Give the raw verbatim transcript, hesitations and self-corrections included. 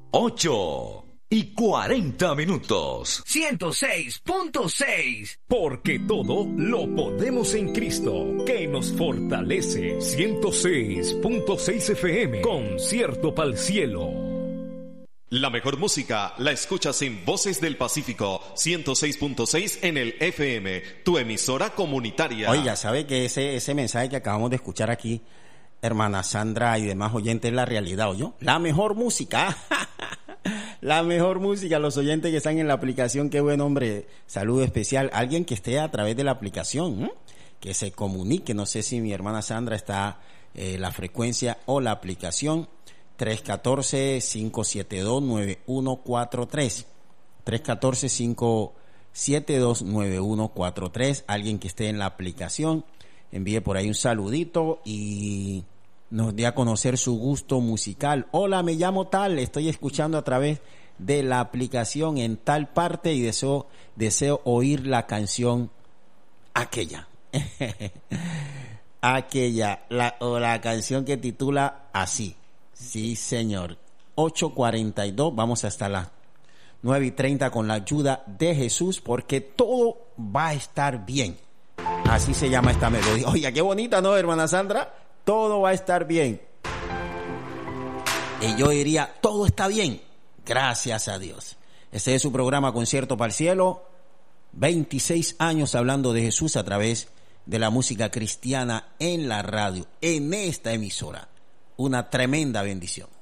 ocho y cuarenta minutos. ciento seis punto seis. Porque todo lo podemos en Cristo, que nos fortalece. ciento seis punto seis F M, concierto pa'l cielo. La mejor música la escuchas en Voces del Pacífico, ciento seis punto seis en el F M, tu emisora comunitaria. Oiga, ¿sabe que ese, ese mensaje que acabamos de escuchar aquí, hermana Sandra y demás oyentes, es la realidad, ¿oyó? La mejor música, la mejor música, los oyentes que están en la aplicación, qué buen hombre, saludo especial, alguien que esté a través de la aplicación, ¿eh? Que se comunique, no sé si mi hermana Sandra está, eh, la frecuencia o la aplicación, tres uno cuatro, cinco siete dos, nueve uno cuatro tres. tres uno cuatro, cinco siete dos, nueve uno cuatro tres. Alguien que esté en la aplicación, envíe por ahí un saludito y nos dé a conocer su gusto musical. Hola, me llamo tal, estoy escuchando a través de la aplicación en tal parte y deseo, deseo oír la canción aquella. Aquella, la, o la canción que titula así. Sí, señor. ocho cuarenta y dos, vamos hasta las nueve y treinta con la ayuda de Jesús, porque todo va a estar bien. Así se llama esta melodía. Oiga, qué bonita, ¿no, hermana Sandra? Todo va a estar bien. Y yo diría, todo está bien. Gracias a Dios. Este es su programa Concierto para el Cielo. veintiséis años hablando de Jesús a través de la música cristiana en la radio, en esta emisora. Una tremenda bendición.